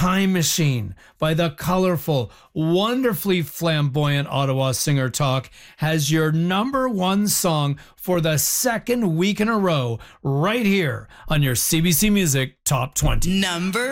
Time Machine by the colorful, wonderfully flamboyant Ottawa Singer Talk has your number one song for the second week in a row right here on your CBC Music Top 20. Number